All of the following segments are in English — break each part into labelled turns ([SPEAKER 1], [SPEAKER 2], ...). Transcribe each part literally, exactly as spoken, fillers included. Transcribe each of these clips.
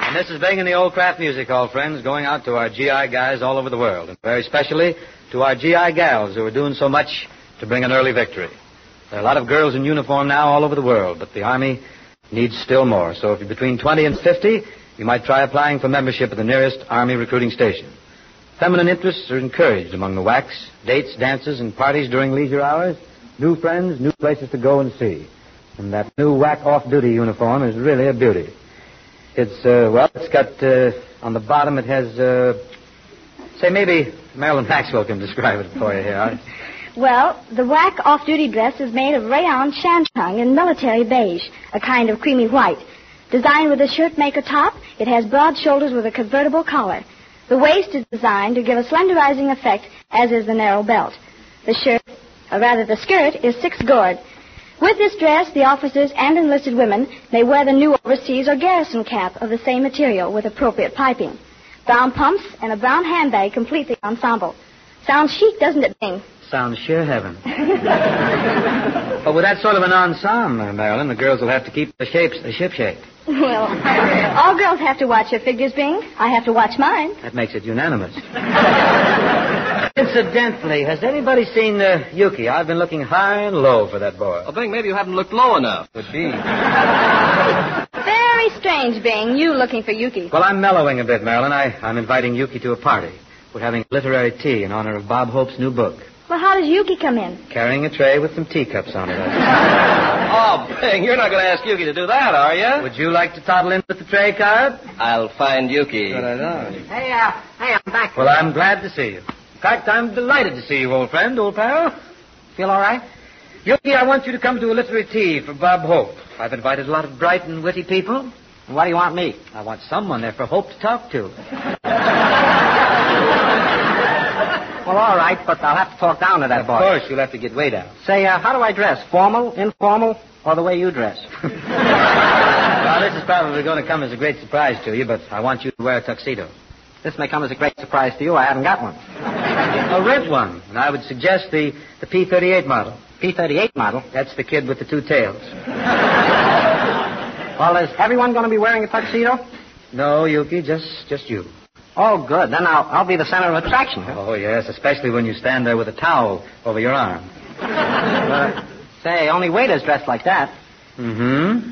[SPEAKER 1] And this is bringing the Old Craft Music Hall, friends, going out to our G I guys all over the world, and very especially to our G I gals who are doing so much to bring an early victory. There are a lot of girls in uniform now all over the world, but the Army needs still more. So if you're between twenty and fifty, you might try applying for membership at the nearest Army recruiting station. Feminine interests are encouraged among the W A Cs, dates, dances, and parties during leisure hours, new friends, new places to go and see. And that new W A C off-duty uniform is really a beauty. It's, uh, well, it's got, uh, on the bottom it has, uh, say maybe Marilyn Maxwell can describe it for you here.
[SPEAKER 2] Well, the W A C off-duty dress is made of rayon shantung in military beige, a kind of creamy white. Designed with a shirt-maker top, it has broad shoulders with a convertible collar. The waist is designed to give a slenderizing effect, as is the narrow belt. The shirt, or rather the skirt, is six-gored. With this dress, the officers and enlisted women may wear the new overseas or garrison cap of the same material with appropriate piping. Brown pumps and a brown handbag complete the ensemble. Sounds chic, doesn't it, Bing?
[SPEAKER 1] Sounds sheer heaven. But with that sort of an ensemble, Marilyn, the girls will have to keep the shapes, the ship shape.
[SPEAKER 2] Well, all girls have to watch their figures, Bing. I have to watch mine.
[SPEAKER 1] That makes it unanimous. Incidentally, has anybody seen uh, Yuki? I've been looking high and low for that boy.
[SPEAKER 3] Well, Bing, maybe you haven't looked low enough.
[SPEAKER 1] Could be.
[SPEAKER 2] Very strange, Bing, you looking for Yuki.
[SPEAKER 1] Well, I'm mellowing a bit, Marilyn. I, I'm inviting Yuki to a party. We're having literary tea in honor of Bob Hope's new book.
[SPEAKER 2] Well, how does Yuki come in?
[SPEAKER 1] Carrying a tray with some teacups on it.
[SPEAKER 3] Oh, Bing, you're not going to ask Yuki to do that, are you?
[SPEAKER 1] Would you like to toddle in with the tray card?
[SPEAKER 3] I'll find Yuki.
[SPEAKER 1] Good, I know.
[SPEAKER 4] Hey, uh, hey, I'm back.
[SPEAKER 1] Well, I'm glad to see you. In fact, I'm delighted to see you, old friend, old pal.
[SPEAKER 4] Feel all right?
[SPEAKER 1] Yuki, I want you to come to a literary tea for Bob Hope. I've invited a lot of bright and witty people.
[SPEAKER 4] Why do you want me?
[SPEAKER 1] I want someone there for Hope to talk to.
[SPEAKER 4] Well, all right, but I'll have to talk down to that
[SPEAKER 1] Of
[SPEAKER 4] boy.
[SPEAKER 1] course, you'll have to get way down.
[SPEAKER 4] Say, uh, how do I dress? Formal, informal, or the way you dress?
[SPEAKER 1] Well, this is probably going to come as a great surprise to you, but I want you to wear a tuxedo.
[SPEAKER 4] This may come as a great surprise to you. I haven't got one.
[SPEAKER 1] A red one, and I would suggest the, the P thirty-eight model.
[SPEAKER 4] P thirty-eight model?
[SPEAKER 1] That's the kid with the two tails.
[SPEAKER 4] Well, is everyone going to be wearing a tuxedo?
[SPEAKER 1] No, Yuki, just just you.
[SPEAKER 4] Oh, good. Then I'll, I'll be the center of attraction. Huh?
[SPEAKER 1] Oh, yes, especially when you stand there with a towel over your arm.
[SPEAKER 4] Uh, say, only waiters dress like that.
[SPEAKER 1] Mm-hmm.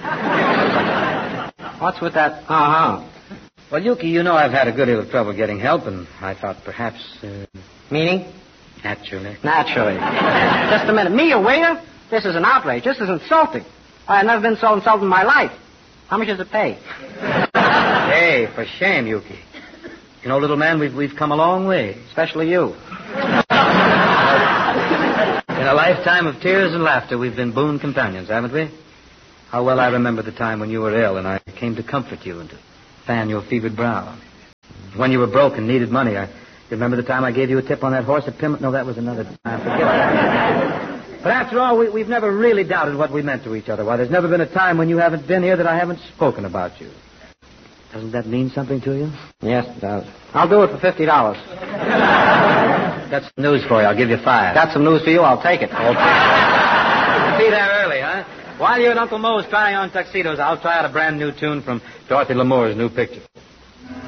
[SPEAKER 4] What's with that uh-huh?
[SPEAKER 1] Well, Yuki, you know I've had a good deal of trouble getting help, and I thought perhaps... Uh,
[SPEAKER 4] Meaning?
[SPEAKER 1] Naturally.
[SPEAKER 4] Naturally. Just a minute. Me, a waiter? This is an outrage. This is insulting. I've never been so insulted in my life. How much does it pay?
[SPEAKER 1] Hey, for shame, Yuki. You know, little man, we've, we've come a long way.
[SPEAKER 4] Especially you.
[SPEAKER 1] In a lifetime of tears and laughter, we've been boon companions, haven't we? How well I remember the time when you were ill and I came to comfort you and to fan your fevered brow. When you were broke and needed money, I... You remember the time I gave you a tip on that horse at Plymouth? No, that was another time. I forget. But after all, we, we've never really doubted what we meant to each other. Why, there's never been a time when you haven't been here that I haven't spoken about you. Doesn't that mean something to you?
[SPEAKER 4] Yes, it does. I'll do it for fifty dollars.
[SPEAKER 1] That's news for you. I'll give you five.
[SPEAKER 4] Got some news for you. I'll take it.
[SPEAKER 1] Okay. Be there early, huh? While you're at Uncle Moe's trying on tuxedos, I'll try out a brand new tune from Dorothy Lamour's new picture.